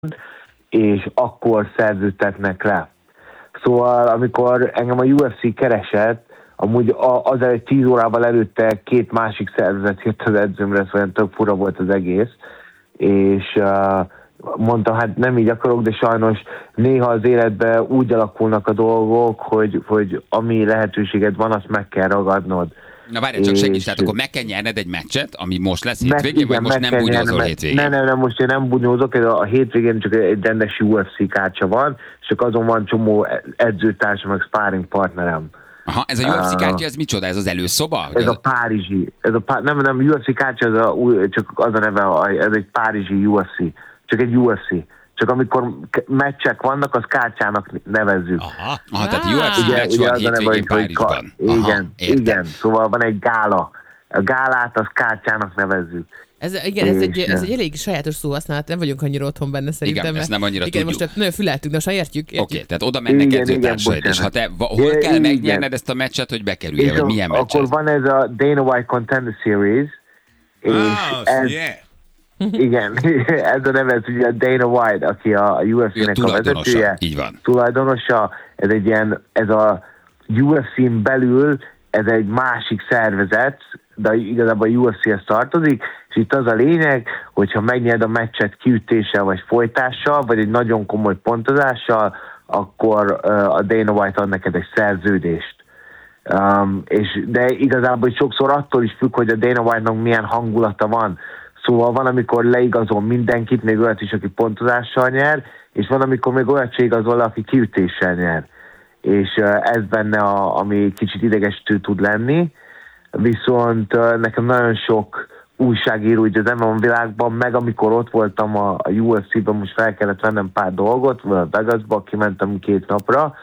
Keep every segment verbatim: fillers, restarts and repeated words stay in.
és akkor szerződtetnek le. Szóval, amikor engem a U F C keresett, amúgy az egy tíz órával előtte két másik szervezet jött az edzőmre, szóval tök fura volt az egész, és uh, mondta, hát nem így akarok, de sajnos néha az életben úgy alakulnak a dolgok, hogy, hogy ami lehetőséged van, azt meg kell ragadnod. Na várj, csak segíts, tehát akkor meg kell nyerned egy meccset, ami most lesz hétvégén, vagy most nem bunyózol hétvégén? Nem, nem, nem, most én nem bunyózok, a hétvégén csak egy rendes U F C kártya van, és csak azon van csomó edzőtársam, meg sparring partnerem. Aha, ez a U F C kártya, ez micsoda? Ez az előszoba? Ez a párizsi, ez a pá, nem, nem, U F C kártya, ez a, csak az a neve, ez egy párizsi U F C, csak egy U F C. Csak amikor meccsek vannak, az kártyának nevezzük. Aha, aha tehát U F C meccs van hétvégén Párizsban. Igen, igen, szóval van egy gála. A gálát az kártyának nevezzük. Ez, igen, ez egy, ez egy elég sajátos szóhasználat, nem vagyunk annyira otthon benne szerintem. Igen, ezt nem annyira igen, tudjuk. most nagyon füleltünk, de most értjük. Oké, okay, tehát oda mennek edzőtársaid, és ha te, hol kell igen. megnyerned ezt a meccset, hogy bekerülje, vagy milyen meccset? Akkor van ez a Dana White Contender Series, és oh, ez, yeah. igen, ez a neve, ugye a Dana White, aki a U F C-nek a vezetője. Így van. Tulajdonosa, ez egy ilyen, ez a U F C-n belül, ez egy másik szervezet, de igazából a U F C-hez tartozik, és itt az a lényeg, hogyha megnyerd a meccset kiütéssel vagy folytással, vagy egy nagyon komoly pontozással, akkor uh, a Dana White ad neked egy szerződést. Um, és, de igazából sokszor attól is függ, hogy a Dana White-nak milyen hangulata van. Szóval van, amikor leigazol mindenkit, még olyat is, aki pontozással nyer, és van, amikor még olyat se igazol, aki kiütéssel nyer. És uh, ez benne, a, ami kicsit idegesítő tud lenni. Viszont uh, nekem nagyon sok újságíró így az em em á világban, meg amikor ott voltam a, a U F C-ben, most fel kellett vennem pár dolgot, a Vegasba, kimentem két napra,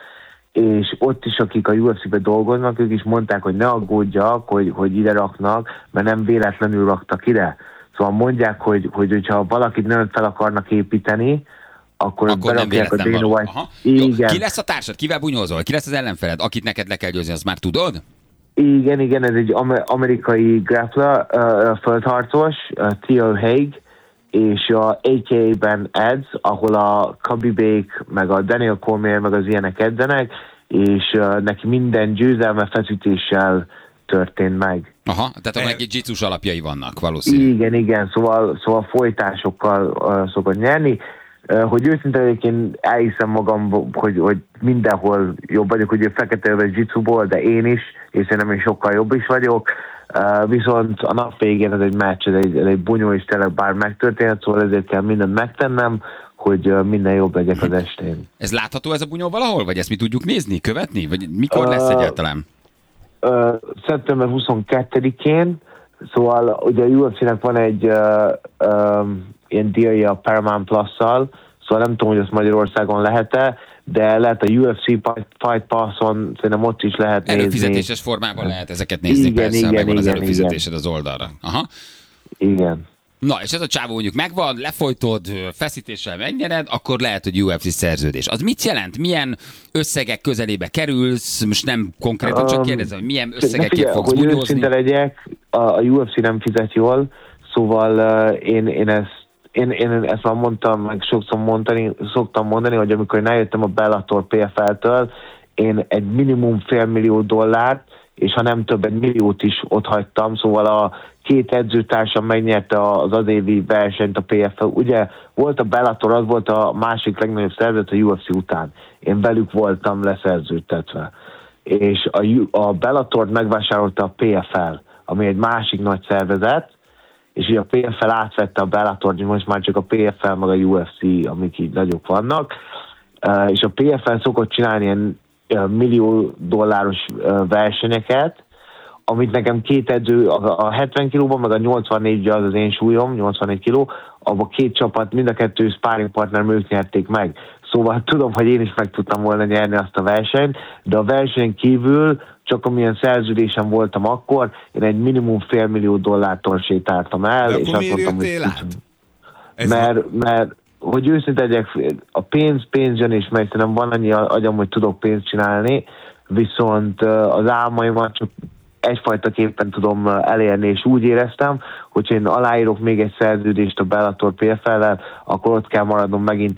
és ott is, akik a U F C-ben dolgoznak, ők is mondták, hogy ne aggódjak, hogy, hogy ide raknak, mert nem véletlenül raktak ide. Szóval mondják, hogy, hogy hogyha valakit nagyon fel akarnak építeni, akkor, akkor nem a Dana White. Igen. Ki lesz a társad? Kivel bunyózol? Ki lesz az ellenfeled? Akit neked le kell győzni, azt már tudod? Igen, igen, ez egy amerikai grappler, uh, földharcos, uh, Theo Hague, és a á ká á-ben edz, ahol a Khabibék, meg a Daniel Cormier, meg az ilyenek edzenek, és uh, neki minden győzelme feszítéssel történt meg. Aha, tehát akkor neki jitsus alapjai vannak valószínűleg. Igen, igen, szóval, szóval folytásokkal uh, szokott nyerni. Uh, hogy őszintén egyébként elhiszem magam, hogy, hogy mindenhol jobb vagyok, hogy ő fekete öves jitsuból, de én is, és szerintem én sokkal jobb is vagyok. Uh, viszont a nap végén ez egy meccs, ez egy, ez egy bunyó is tényleg bár megtörténhet, szóval ezért kell mindent megtennem, hogy uh, minden jobb legyek az estén. Ez látható ez a bunyó valahol? Vagy ezt mi tudjuk nézni, követni? Vagy mikor uh, lesz egyáltalán? Uh, szeptember huszonkettedikén, szóval ugye a U F C-nek van egy uh, um, ilyen díja a Paramount Plus-szal, szóval nem tudom, hogy ezt Magyarországon lehet-e, de lehet a U F C Fight Pass-on, szerintem ott is lehet nézni. Előfizetéses formában lehet ezeket nézni, igen, persze, igen, megvan igen, az előfizetésed igen. az oldalra. Aha. Igen. Na, és ez a csávó mondjuk megvan, lefolytod, feszítéssel megnyered, akkor lehet, hogy U F C szerződés. Az mit jelent? Milyen összegek közelébe kerülsz? Most nem konkrétan, csak kérdezem, hogy milyen összegekért fogsz bunyózni? Hogy őszinte legyek, a, a U F C nem fizet jól, szóval uh, én, én ezt Én, én ezt már mondtam, meg sokszor mondani, szoktam mondani, hogy amikor én eljöttem a Bellator pé ef el-től, én egy minimum fél millió dollárt, és ha nem több, egy milliót is ott hagytam, szóval a két edzőtársam megnyerte az az évi versenyt a pé ef el. Ugye volt a Bellator, az volt a másik legnagyobb szervezet a U F C után. Én velük voltam leszerződtetve. És a, a Bellatort megvásárolta a pé ef el, ami egy másik nagy szervezet, és ugye a pé ef el átvette a Bellatort, most már csak a pé ef el meg a U F C, amik így nagyok vannak, uh, és a pé ef el szokott csinálni ilyen uh, millió dolláros uh, versenyeket, amit nekem két edző, a, a hetven kilóban, meg a nyolcvannégy az az én súlyom, nyolcvannégy kiló, abban két csapat, mind a kettő sparring partner, ők nyerték meg. Szóval tudom, hogy én is meg tudtam volna nyerni azt a versenyt, de a versenyen kívül csak amilyen szerződésem voltam akkor, én egy minimum félmillió dollártól sétáltam el. De és akkor azt miért mondtam, jöttél át? Mert, mert, hogy őszinte legyek, a pénz, pénz jön és megy, nem van annyi agyam, hogy tudok pénzt csinálni, viszont az álmaimat csak egyfajta képen tudom elérni, és úgy éreztem, hogy én aláírok még egy szerződést a Bellator pé ef el-lel, akkor ott kell maradnom megint